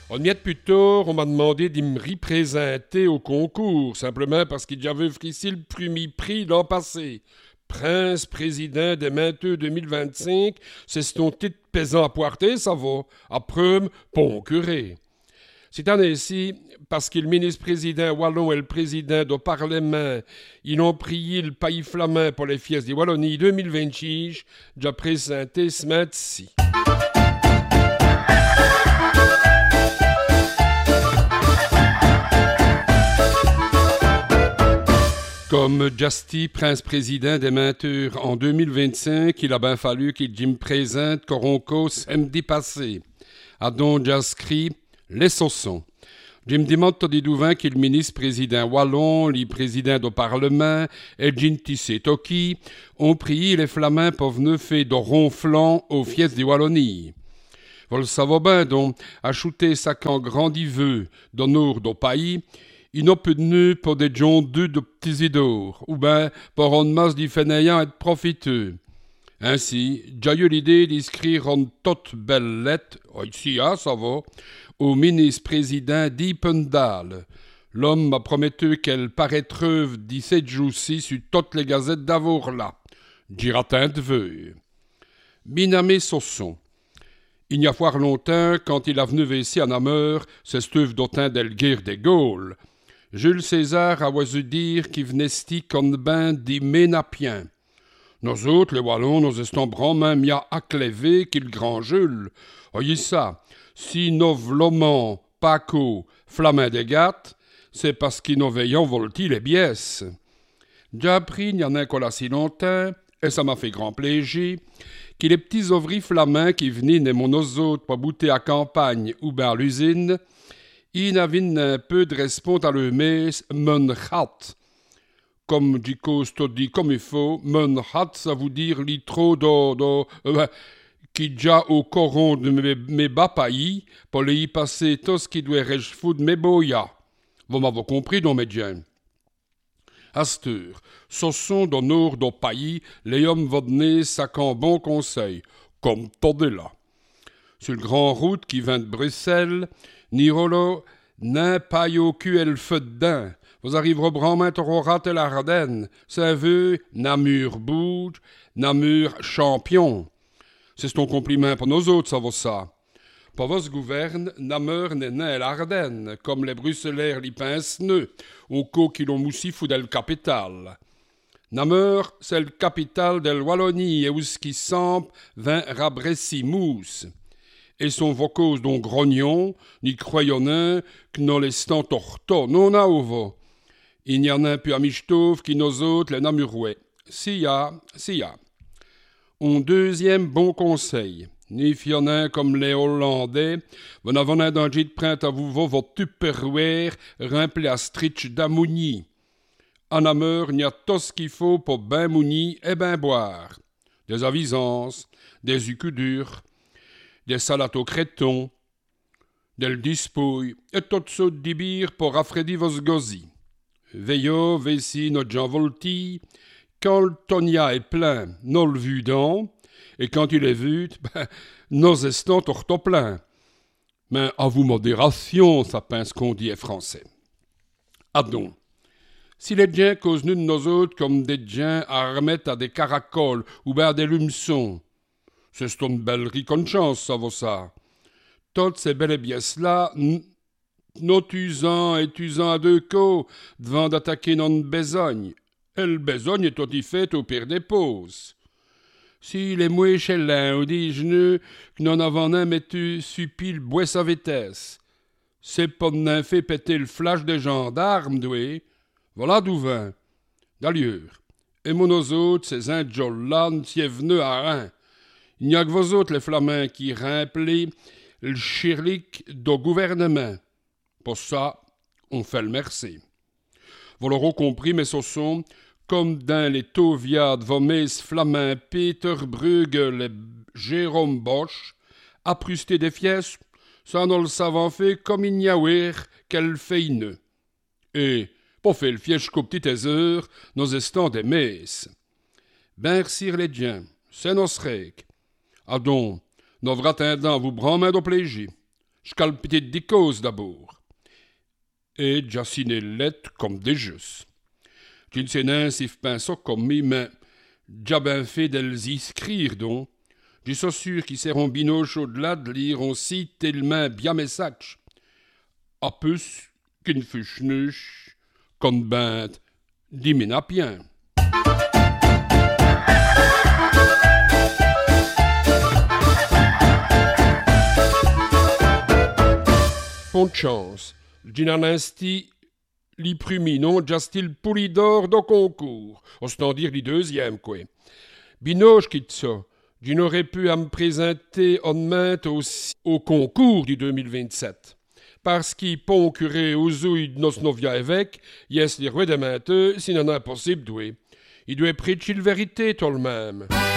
On y est plus tard, on m'a demandé de me représenter au concours, simplement parce qu'il y avait officié le premier prix l'an passé. Prince président des Menteux 2025, c'est ton titre pesant à poirter, ça va. Après, bon curé. Cette année-ci, parce que le ministre-président wallon et le président du Parlement, ils ont prié le pays flamand pour les fiestes de Wallonie 2026, j'ai présenté ce matin-ci. Comme Justy, prince-président des Mentures en 2025, il a bien fallu qu'il me présente Coronco samedi passé. A donc j'ascrit les saussons. Jim demande des douvins qu'il ministre-président wallon, le président du Parlement et Ginti Toki ont prié les Flamands pour venir faire de ronflant aux fiestes de Wallonie. Vous le savez bien, donc, ajouter ça quand grandi veut dans nord du pays, il n'a pas de nœud pour des gens de petits idores, ou bien pour une masse de fainéants et de profiteux. Ainsi, j'ai eu l'idée d'écrire une toute belle lettre, ici, ça va, au ministre-président d'Ipendal. L'homme m'a promis qu'elle paraîtrait 17 jours-ci sur toutes les gazettes d'Avour-là. J'y de vœux. Binamé Sosson. Il n'y a fort longtemps, quand il a venu ici à Namur, c'est steuve d'autant d'Elguire des Gaules. Jules César a oisu dire qu'il venait sti comme ben des Ménapiens. Nous autres, les Wallons, nous estons vraiment mis à accléver qu'il grand Jules. Oyez ça, si nous vlomons, Paco, Flamin des Gattes, c'est parce qu'ils nous veillons volti les biesses. J'ai appris, il n'y en a qu'à si longtemps, et ça m'a fait grand plaisir, que les petits ouvriers flamands qui venaient de mon autres pour bouter à campagne ou bien à l'usine, ils avaient un peu de respect à leur messe, mon hat. Comme Dicos te dit comme il faut, mon hat, ça veut dire litro qui déjà au coron de mes bas pays, pour les y passer tout ce qui doit réjouir de mes boyas. Vous m'avez compris, donc, mes gens. Astur, ce sont dans nord du pays, les hommes vont donner un bon conseil, comme tout là. Sur le grand route qui vient de Bruxelles, Nirolo n'a pas eu le feu dedans. Vous arriverez vraiment à rater l'Ardenne. Ça veut Namur bouge, Namur champion. C'est ton compliment pour nous autres, ça vaut ça. Pour votre gouverne, Namur n'est né à l'Ardenne, comme les Bruxellaires l'y pincent nœud, au cas qu'ils ont moussi fou de le capital. Namur, c'est le capital de Wallonie, et où ce qui semble vint rabressi mousse. Et son vocose dont grognon, ni croyonnant, que nous l'estant torto, non a ovo. Il n'y en a un peu à Michtov qui nous autres les Namurouais. Si ya. Un deuxième bon conseil. Ni fionnin comme les Hollandais, vous n'avez un danger de prendre à vous votre tupperware rempli à stritch d'amouni. En Namur, il y a tout ce qu'il faut pour ben mouni et ben boire. Des avisances, des ucudures, des salades au créton, des dispouilles et toutes sortes d'ibires pour rafraîchir vos gosies. Veillons, vessi notre Jean Volti, quand le tonia est plein, nous le vudons, et quand il est vu, nous estons torto plein. Mais à vous modération, ça pince qu'on dit est français. Adon, si les gens causent nous de nos autres comme des gens à remettre à des caracoles ou bien à des lumeçons, c'est une belle riconchance, ça vaut ça. Toutes ces belles pièces-là, nous usant à deux coups devant d'attaquer notre besogne. Et le besogne est tout fait au pire des pauses. Si les mouches chez l'un ou des genoux que nous avons un mettu suppi le bois sa vitesse, c'est pas de fait péter le flash des gendarmes, doué. Voilà d'où vint. D'ailleurs, et mon autres, ces indjols-là, n'y est venu à rien. Il n'y a que vous autres, les flamands, qui remplissent le chirlic du gouvernement. Pour ça, on fait le merci. Vous l'aurez compris, mes saussons, comme dans les Tovia de vos messes flamands Peter Bruegel et Jérôme Bosch, aprusté des fiesses, ça nous le savons fait comme il n'y a ouir qu'elle fait une. Et, pour faire le fièche qu'aux petites heures, nous estons des messes. Ben, sire les gens, c'est nos règles. Adon, nous attendons vous branmer de plaisir. j'cal peut-être des causes d'abord. Et j'ai signé lettre comme des jeux. Tu ne sais pas si je comme moi, mais j'ai bien fait de les inscrire donc. Je suis sûr qu'ils seront binoches au-delà de lire aussi tellement bien message. A plus qu'une fiche nuche, qu'on bint, diminapien. Pas de chance. Ginanasti, li prumi, non, justil Poulidor do concours. Ostant dire li deuxième, quoi. Binoche quitte ça. Je n'aurais pu à me présenter en main aussi au concours du 2027. Parce qu'il pont curé aux ouilles de nos novia évêques, yes les rois de mainteux, s'il en a impossible doué. Il doit prêcher la vérité tout le même.